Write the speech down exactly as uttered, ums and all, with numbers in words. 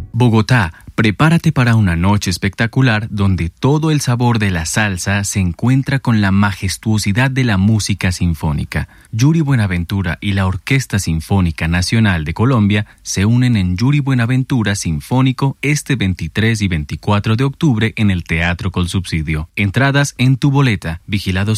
Bogotá, prepárate para una noche espectacular donde todo el sabor de la salsa se encuentra con la majestuosidad de la música sinfónica. Yuri Buenaventura y la Orquesta Sinfónica Nacional de Colombia se unen en Yuri Buenaventura Sinfónico este veintitrés y veinticuatro de octubre en el Teatro Colsubsidio. Entradas en tu boleta. Vigilado